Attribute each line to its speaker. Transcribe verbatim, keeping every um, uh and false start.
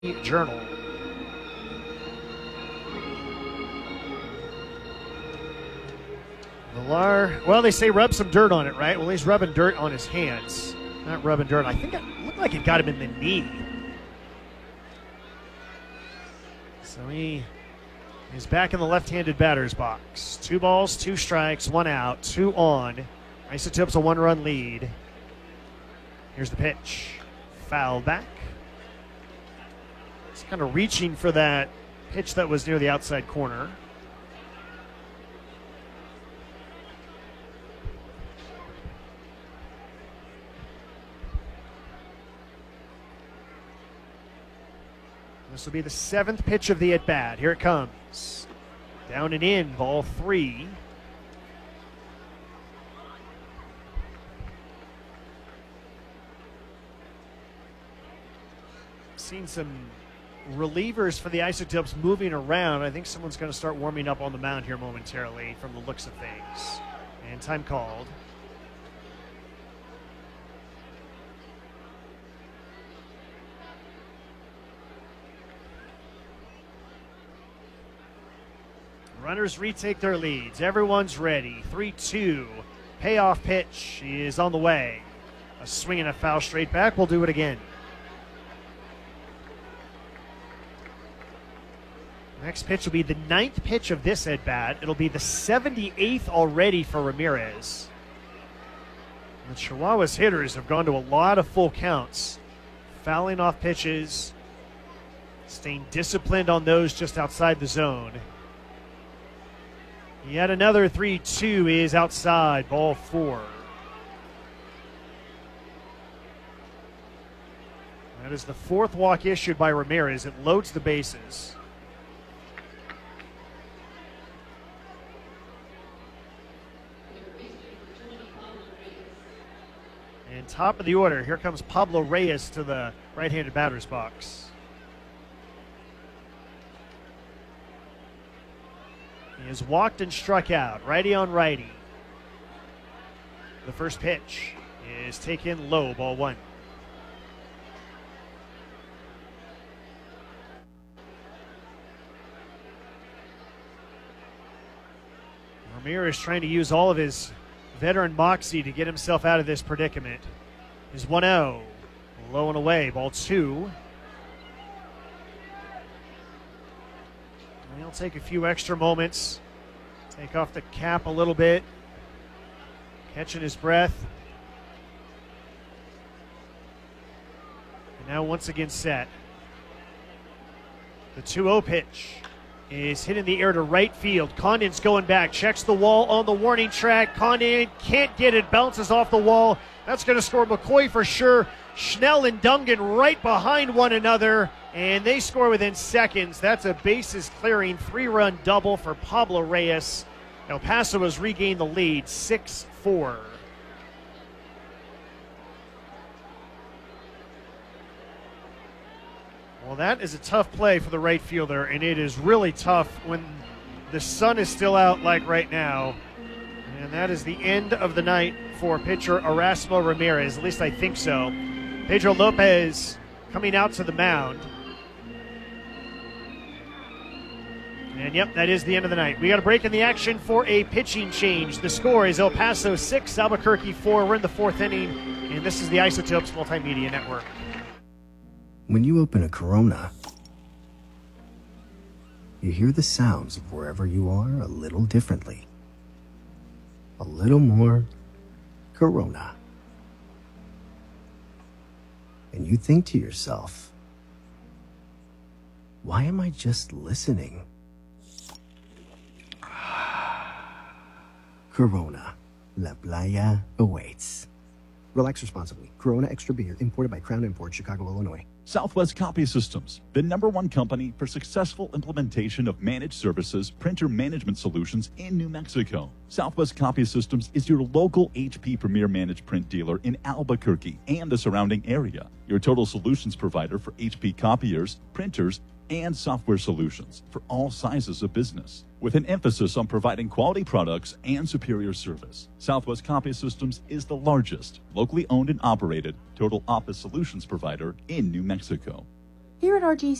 Speaker 1: Journal. Millar, well, they say rub some dirt on it, right? Well, he's rubbing dirt on his hands, not rubbing dirt. I think it looked like it got him in the knee. So he is back in the left-handed batter's box. Two balls, two strikes, one out, two on. Isotopes a one-run lead. Here's the pitch. Foul back. It's kind of reaching for that pitch that was near the outside corner. This will be the seventh pitch of the at-bat. Here it comes. Down and in, ball three. Seen some relievers for the Isotopes moving around. I think someone's going to start warming up on the mound here momentarily from the looks of things. And time called. Runners retake their leads. Everyone's ready. three two. Payoff pitch is on the way. A swing and a foul straight back. We'll do it again. Next pitch will be the ninth pitch of this at-bat. It'll be the seventy-eighth already for Ramirez. The Chihuahuas hitters have gone to a lot of full counts, fouling off pitches, staying disciplined on those just outside the zone. Yet another three two is outside, ball four. That is the fourth walk issued by Ramirez. It loads the bases. And top of the order, here comes Pablo Reyes to the right-handed batter's box. He has walked and struck out, righty on righty. The first pitch is taken low, ball one. Ramirez trying to use all of his veteran moxie to get himself out of this predicament. Is one oh. Low and away, ball two. He'll take a few extra moments, take off the cap a little bit, catching his breath. And now once again set. The two oh pitch is hit in the air to right field. Condon's going back, checks the wall on the warning track. Condon can't get it, bounces off the wall. That's going to score McCoy for sure. Schnell and Dungan right behind one another, and they score within seconds. That's a bases-clearing three-run double for Pablo Reyes. El Paso has regained the lead, six four. Well, that is a tough play for the right fielder, and it is really tough when the sun is still out like right now. And that is the end of the night for pitcher Erasmo Ramirez. At least I think so. Pedro Lopez coming out to the mound. And yep, that is the end of the night. We got a break in the action for a pitching change. The score is El Paso six, Albuquerque four. We're in the fourth inning, and this is the Isotopes Multimedia Network.
Speaker 2: When you open a Corona, you hear the sounds of wherever you are a little differently. A little more Corona. And you think to yourself, why am I just listening? Corona. La Playa awaits. Relax responsibly. Corona Extra Beer, imported by Crown Imports, Chicago, Illinois.
Speaker 3: Southwest Copy Systems, the number one company for successful implementation of managed services, printer management solutions in New Mexico. Southwest Copy Systems is your local H P Premier Managed Print dealer in Albuquerque and the surrounding area. Your total solutions provider for H P copiers, printers, and software solutions for all sizes of business, with an emphasis on providing quality products and superior service. Southwest Copy Systems is the largest, locally owned and operated total office solutions provider in New Mexico.
Speaker 4: Here at R G